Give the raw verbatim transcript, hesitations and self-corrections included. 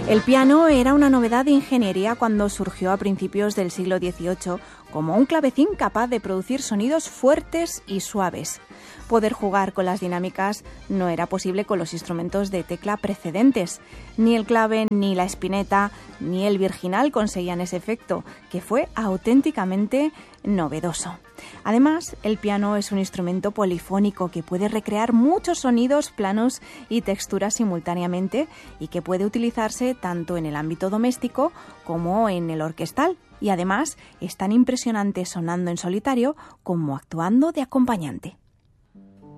El piano era una novedad de ingeniería cuando surgió a principios del siglo dieciocho como un clavecín capaz de producir sonidos fuertes y suaves. Poder jugar con las dinámicas no era posible con los instrumentos de tecla precedentes. Ni el clave, ni la espineta, ni el virginal conseguían ese efecto, que fue auténticamente novedoso. Además, el piano es un instrumento polifónico que puede recrear muchos sonidos, planos y texturas simultáneamente y que puede utilizarse tanto en el ámbito doméstico como en el orquestal. Y además es tan impresionante sonando en solitario como actuando de acompañante.